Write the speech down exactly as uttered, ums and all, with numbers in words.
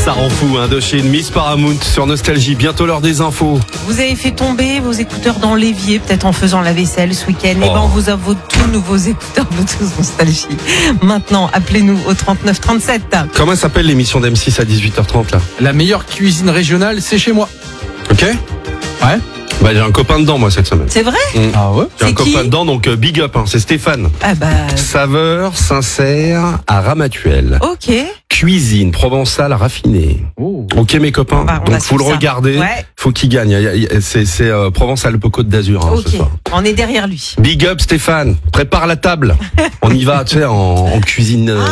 Ça rend fou, hein, de chez Miss Paramount sur Nostalgie. Bientôt l'heure des infos. Vous avez fait tomber vos écouteurs dans l'évier, peut-être en faisant la vaisselle ce week-end. Oh. Et ben, on vous a vos tous nouveaux écouteurs Bluetooth Nostalgie. Maintenant, appelez-nous au trente-neuf trente-sept. Comment s'appelle l'émission d'M six à dix-huit heures trente là? La meilleure cuisine régionale, c'est chez moi. Ok. Ouais. Bah j'ai un copain dedans moi cette semaine. C'est vrai? Mmh. Ah ouais. J'ai un C'est qui copain dedans, donc euh, big up, hein, c'est Stéphane. Ah bah, Saveur sincère à Ramatuelle. ok. Cuisine provençale raffinée. Oh. Ok mes copains, Bah, on donc a faut su le ça. regarder, Ouais. faut qu'il gagne. Il y a- il y a- C'est, c'est euh, Provence-Alpes-Côte d'Azur hein, ce Ok. soir. On est derrière lui. Big up Stéphane, prépare la table. On y va, tu sais, en, en cuisine. euh,